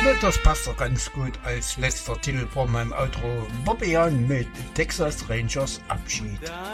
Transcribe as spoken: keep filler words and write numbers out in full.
Das passt doch ganz gut als letzter Titel von meinem Outro. Bobby Jan mit Texas Rangers Abschied.